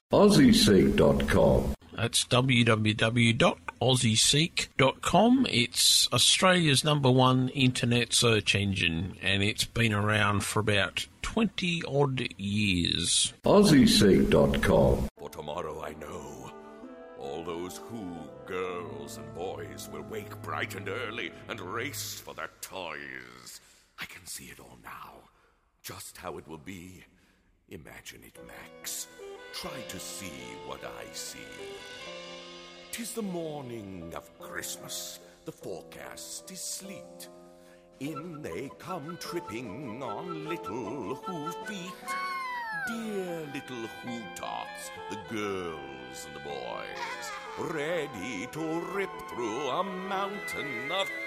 AussieSeek.com. That's www.aussieseek.com. It's Australia's #1 internet search engine, and it's been around for about 20-odd years. AussieSeek.com. For tomorrow I know all those Who girls and boys will wake bright and early and race for their toys. I can see it all now, just how it will be. Imagine it, Max. Try to see what I see. 'Tis the morning of Christmas, the forecast is sleet. In they come tripping on little Who feet. Dear little Who tots, the girls and the boys, ready to rip through a mountain of